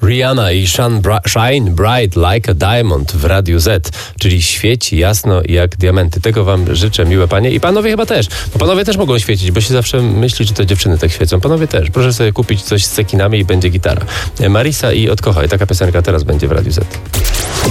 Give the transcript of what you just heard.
Rihanna i Shine Bright Like a Diamond w Radiu Z, czyli świeci jasno jak diamenty. Tego wam życzę, miłe panie i panowie chyba też, bo panowie też mogą świecić, bo się zawsze myśli, że to dziewczyny tak świecą. Panowie też. Proszę sobie kupić coś z cekinami i będzie gitara. Marisa i Odkochaj. Taka piosenka teraz będzie w Radiu Z.